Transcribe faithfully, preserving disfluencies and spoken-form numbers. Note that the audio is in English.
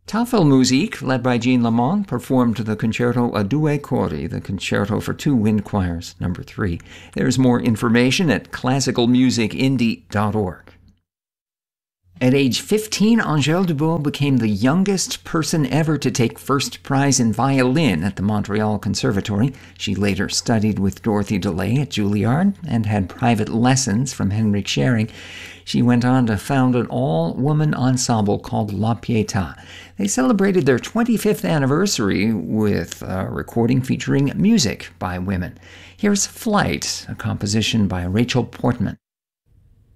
Tafelmusik, led by Jean Lamont, performed the Concerto a Due Cori, the concerto for two wind choirs, number three. There's more information at classical music indie dot org. At age fifteen, Angèle Dubos became the youngest person ever to take first prize in violin at the Montreal Conservatory. She later studied with Dorothy DeLay at Juilliard and had private lessons from Henrik Schering. She went on to found an all-woman ensemble called La Pietà. They celebrated their twenty-fifth anniversary with a recording featuring music by women. Here's Flight, a composition by Rachel Portman.